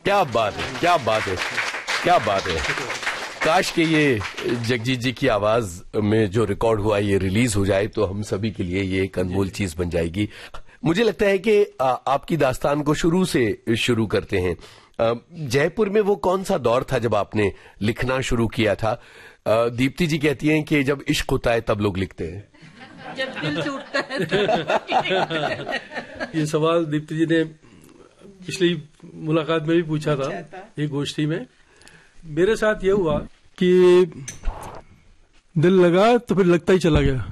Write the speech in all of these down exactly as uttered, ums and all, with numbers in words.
क्या बात है, क्या बात है, क्या बात है। काश के ये जगजीत जी की आवाज में जो रिकॉर्ड हुआ ये रिलीज हो जाए तो हम सभी के लिए ये एक अनमोल चीज बन जाएगी। मुझे लगता है कि आ, आपकी दास्तान को शुरू से शुरू करते हैं। आ, जयपुर में वो कौन सा दौर था जब आपने लिखना शुरू किया था? आ, दीप्ति जी कहती हैं कि जब इश्क होता है तब लोग लिखते हैं, जब दिल टूटता है। ये सवाल दीप्ति जी ने पिछली मुलाकात में भी पूछा था, एक गोष्ठी में। मेरे साथ ये हुआ कि दिल लगा तो फिर लगता ही चला गया।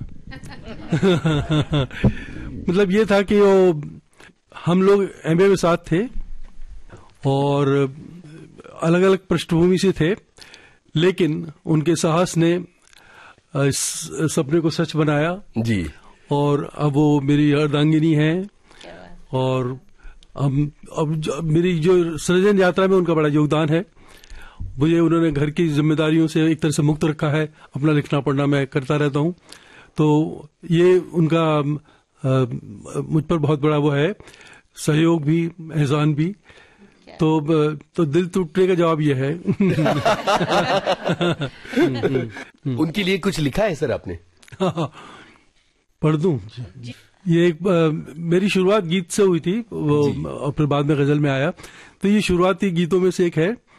मतलब ये था कि वो हम लोग एमए में साथ थे और अलग अलग पृष्ठभूमि से थे, लेकिन उनके साहस ने इस सपने को सच बनाया जी। और अब वो मेरी अर्धांगिनी है और अब अब मेरी जो सृजन यात्रा में उनका बड़ा योगदान है। मुझे उन्होंने घर की जिम्मेदारियों से एक तरह से मुक्त रखा है, अपना लिखना पढ़ना मैं करता रहता हूँ, तो ये उनका आ, मुझ पर बहुत बड़ा वो है सहयोग भी, एहसान भी। तो तो दिल टूटने का जवाब ये है। उनके लिए कुछ लिखा है सर आपने? पढ़ दूं? ये एक आ, मेरी शुरुआत गीत से हुई थी, वो और फिर बाद में गजल में आया। तो ये शुरुआती गीतों में से एक है